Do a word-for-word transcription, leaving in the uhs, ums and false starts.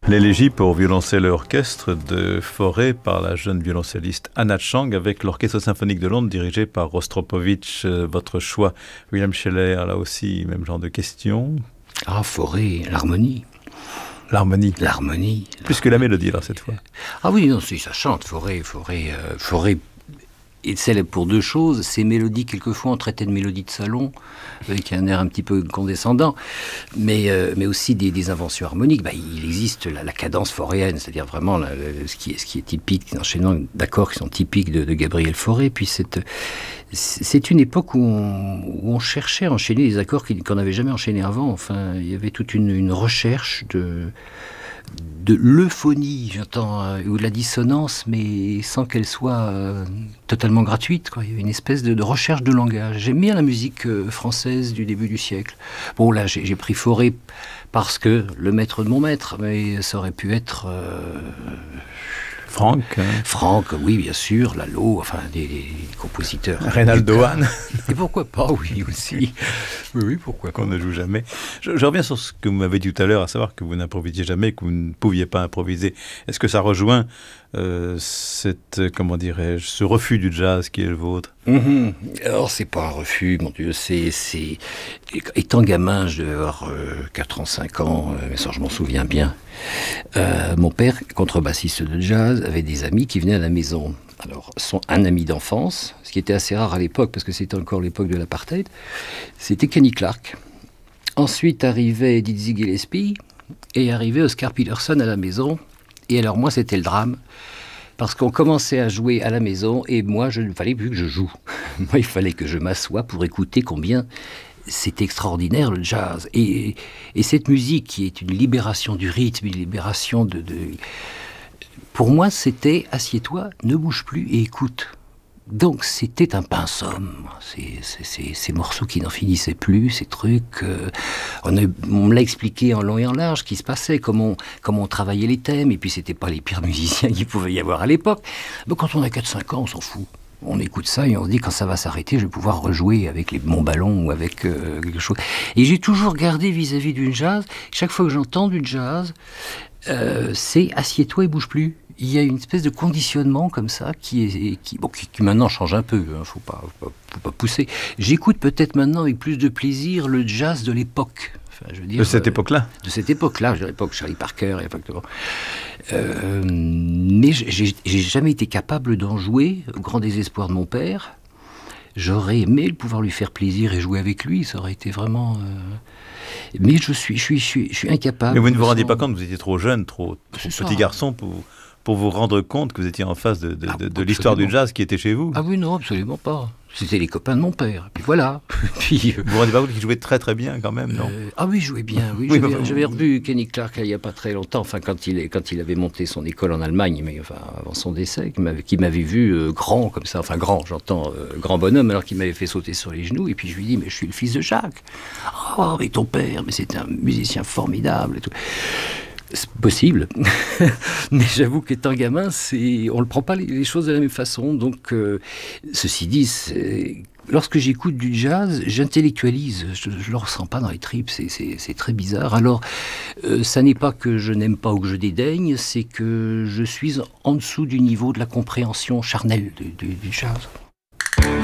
L'élégie pour violoncelle et orchestre de Fauré par la jeune violoncelliste Anna Chang avec l'Orchestre symphonique de Londres dirigé par Rostropovitch. Euh, votre choix, William Scheller, là aussi, même genre de questions. Ah, Fauré, l'harmonie. L'harmonie. L'harmonie. Plus que la mélodie, là, cette fois. Ah oui, non, si, ça chante, Fauré, Fauré, euh, Fauré est célèbre pour deux choses. Ces mélodies, quelquefois, on traitait de mélodies de salon, avec un air un petit peu condescendant, mais, euh, mais aussi des, des inventions harmoniques. Bah, il existe la, la cadence fauréenne, c'est-à-dire vraiment la, la, ce, qui est, ce qui est typique, des enchaînements d'accords qui sont typiques de, de Gabriel Fauré. Puis c'est, c'est une époque où on, où on cherchait à enchaîner des accords qu'on n'avait jamais enchaînés avant. Enfin, il y avait toute une, une recherche de... de l'euphonie, j'entends, euh, ou de la dissonance, mais sans qu'elle soit euh, totalement gratuite, quoi. Il y avait une espèce de, de recherche de langage. J'aime bien la musique euh, française du début du siècle. Bon, là, j'ai, j'ai pris Fauré parce que le maître de mon maître, mais ça aurait pu être... Euh, Franck. Hein. Franck, oui, bien sûr, Lalo, enfin, des, des compositeurs. Reynaldo Hahn. Et pourquoi pas, oui, aussi. Oui, oui, pourquoi pas. Qu'on ne joue jamais. Je, je reviens sur ce que vous m'avez dit tout à l'heure, à savoir que vous n'improvisiez jamais, que vous ne pouviez pas improviser. Est-ce que ça rejoint euh, cette, comment dirais-je, ce refus du jazz qui est le vôtre? Mmh. Alors, c'est pas un refus, mon Dieu, c'est... c'est... Étant gamin, je devais avoir euh, quatre ans, cinq ans, euh, mais ça, je m'en souviens bien. Euh, mon père, contrebassiste de jazz, avait des amis qui venaient à la maison. Alors, son, un ami d'enfance, ce qui était assez rare à l'époque, parce que c'était encore l'époque de l'apartheid, c'était Kenny Clarke. Ensuite arrivait Dizzy Gillespie, et arrivait Oscar Peterson à la maison. Et alors, moi, c'était le drame. Parce qu'on commençait à jouer à la maison, et moi, il ne fallait plus que je joue. Moi, il fallait que je m'assoie pour écouter combien c'est extraordinaire, le jazz. Et, et cette musique qui est une libération du rythme, une libération de... de... Pour moi, c'était « assieds-toi, ne bouge plus et écoute ». Donc, c'était un pinsomme. Ces, ces, ces, ces morceaux qui n'en finissaient plus, ces trucs... Euh, on, a, on me l'a expliqué en long et en large, ce qui se passait, comment on, comment on travaillait les thèmes, et puis c'était pas les pires musiciens qu'il pouvait y avoir à l'époque. Mais quand on a quatre cinq ans, on s'en fout. On écoute ça et on se dit, quand ça va s'arrêter, je vais pouvoir rejouer avec les, mon ballon ou avec euh, quelque chose. Et j'ai toujours gardé vis-à-vis du jazz, chaque fois que j'entends du jazz, euh, c'est « assieds-toi et bouge plus ». Il y a une espèce de conditionnement comme ça qui, est, qui, bon, qui, qui maintenant change un peu, il hein, ne faut pas, faut pas, faut pas pousser. J'écoute peut-être maintenant avec plus de plaisir le jazz de l'époque. Enfin, je veux dire, de cette euh, époque-là De cette époque-là, de l'époque Charlie Parker, effectivement. Euh, mais j'ai, j'ai jamais été capable d'en jouer, au grand désespoir de mon père. J'aurais aimé pouvoir lui faire plaisir et jouer avec lui, ça aurait été vraiment... Euh... Mais je suis, je, suis, je, suis, je suis incapable. Mais vous ne vous rendiez sans... pas compte, vous étiez trop jeune, trop, trop petit garçon pour... pour vous rendre compte que vous étiez en face de, de, ah, de, de l'histoire du jazz qui était chez vous. Ah oui, non, absolument pas. C'était les copains de mon père. Puis voilà. Puis, vous vous rendez pas compte qu'il jouait très très bien quand même, non? euh, Ah oui, il jouait bien. Oui. oui j'avais, bah, j'avais revu Kenny Clarke il n'y a pas très longtemps, enfin, quand, il, quand il avait monté son école en Allemagne, mais enfin, avant son décès, qui m'avait, qui m'avait vu euh, grand comme ça, enfin grand, j'entends, euh, grand bonhomme, alors qu'il m'avait fait sauter sur les genoux. Et puis je lui dis, mais je suis le fils de Jacques. Oh, mais ton père, mais c'était un musicien formidable et tout. C'est possible, mais j'avoue qu'étant gamin, c'est... on ne prend pas les, les choses de la même façon. Donc, euh, ceci dit, c'est... lorsque j'écoute du jazz, j'intellectualise, je ne le ressens pas dans les tripes, c'est, c'est, c'est très bizarre. Alors, euh, ça n'est pas que je n'aime pas ou que je dédaigne, c'est que je suis en dessous du niveau de la compréhension charnelle du, du, du jazz.